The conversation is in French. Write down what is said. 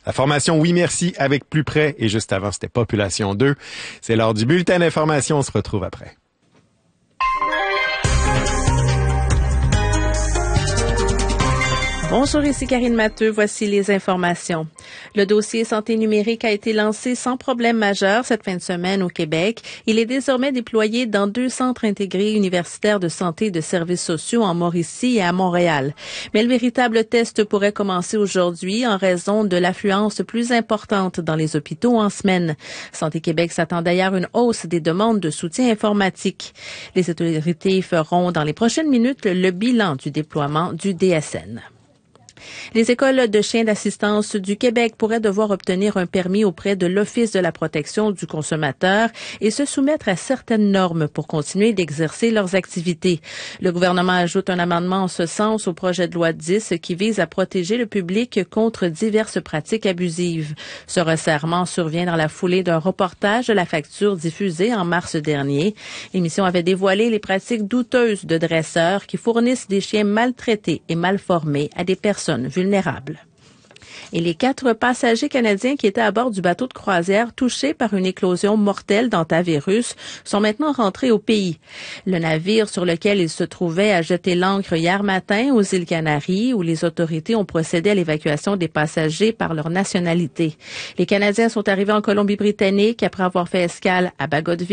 La formation Oui Merci avec Plus Près et juste avant, c'était Population 2. C'est l'heure du bulletin d'information. On se retrouve après. Bonjour, ici Karine Matteux. Voici les informations. Le dossier santé numérique a été lancé sans problème majeur cette fin de semaine au Québec. Il est désormais déployé dans 2 centres intégrés universitaires de santé et de services sociaux en Mauricie et à Montréal. Mais le véritable test pourrait commencer aujourd'hui en raison de l'affluence plus importante dans les hôpitaux en semaine. Santé Québec s'attend d'ailleurs à une hausse des demandes de soutien informatique. Les autorités feront dans les prochaines minutes le bilan du déploiement du DSN. Les écoles de chiens d'assistance du Québec pourraient devoir obtenir un permis auprès de l'Office de la protection du consommateur et se soumettre à certaines normes pour continuer d'exercer leurs activités. Le gouvernement ajoute un amendement en ce sens au projet de loi 10 qui vise à protéger le public contre diverses pratiques abusives. Ce resserrement survient dans la foulée d'un reportage de La Facture diffusé en mars dernier. L'émission avait dévoilé les pratiques douteuses de dresseurs qui fournissent des chiens maltraités et mal formés à des personnes vulnérables. Et les 4 passagers canadiens qui étaient à bord du bateau de croisière touchés par une éclosion mortelle d'hantavirus sont maintenant rentrés au pays. Le navire sur lequel ils se trouvaient a jeté l'ancre hier matin aux îles Canaries où les autorités ont procédé à l'évacuation des passagers par leur nationalité. Les Canadiens sont arrivés en Colombie-Britannique après avoir fait escale à Bagotville